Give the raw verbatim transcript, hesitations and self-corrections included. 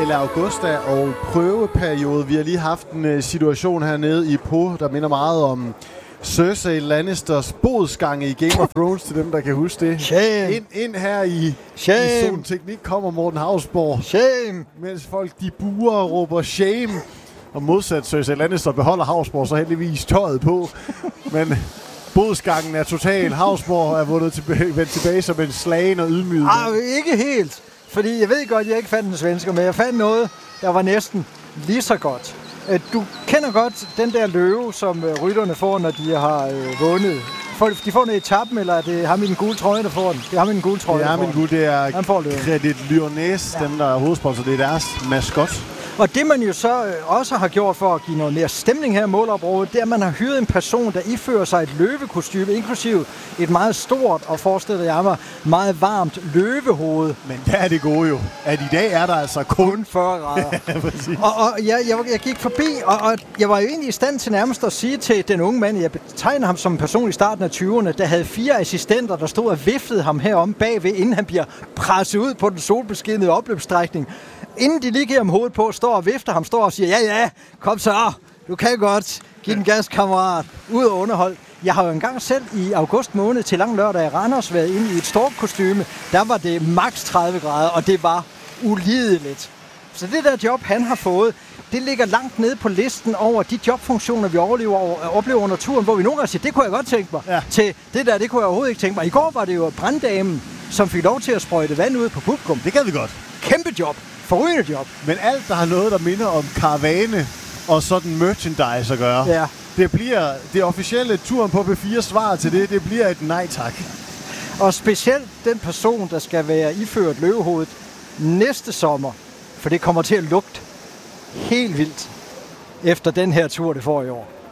eller Augusta og prøveperiode. Vi har lige haft en situation hernede i Po, der minder meget om Cersei Lannisters bodsgange i Game of Thrones, til dem, der kan huske det. Shame. Ind, ind her i, i Zone Teknik kommer Morten Hausborg. Shame. Mens folk de buer og råber shame. Og modsat Cersei Lannister beholder Hausborg så heldigvis tøjet på. Men bodsgangen er total. Hausborg er vundet tilbage, vendt tilbage som en slagen og ydmyget. Ah, ikke helt. Fordi jeg ved godt, at jeg ikke fandt den svensker, men jeg fandt noget, der var næsten lige så godt. Du kender godt den der løve, som rytterne får, når de har øh, vundet. De får den i etappen, eller er det ham i den gule trøje, der får den? Det er ham i den gule trøje, Det er ham i den gule, det er Credit Lyonnais, ja. Dem der er hovedsponsor, det er deres maskot. Og det man jo så også har gjort for at give noget mere stemning her i måloprådet, det er, at man har hyret en person, der ifører sig et løvekostyme, inklusive et meget stort, og forestiller jeg mig, meget varmt løvehoved. Men der er det gode jo, at i dag er der altså kun fyrre grader. Ja, præcis. Og, og jeg, jeg, jeg gik forbi, og, og jeg var jo egentlig i stand til nærmest at sige til den unge mand, jeg betegner ham som en person i starten af tyverne, der havde fire assistenter, der stod og viftede ham herom bagved, inden han bliver presset ud på den solbeskinnede opløbsstrækning. Inden de lige giver ham hovedet på, står og vifter ham, står og siger, ja, ja, kom så, du kan godt, giv den gas, kammerat, ud og underhold. Jeg har jo engang selv i august måned til lang lørdag i Randers været inde i et stormkostyme. Der var det maks tredive grader, og det var ulideligt. Så det der job, han har fået, det ligger langt nede på listen over de jobfunktioner, vi overlever, oplever under turen, hvor vi nogle gange siger, det kunne jeg godt tænke mig, ja. Til det der, det kunne jeg overhovedet ikke tænke mig. I går var det jo branddamen, som fik lov til at sprøjte vand ud på publikum. Det kan vi godt. Kæmpe job. Forrygende job. Men alt, der har noget, der minder om karavane og sådan merchandise at gøre, ja. Det bliver det officielle turen på B fire svar til det, det bliver et nej tak. Og specielt den person, der skal være iført løvehovedet næste sommer, for det kommer til at lugte helt vildt efter den her tur, det får i år.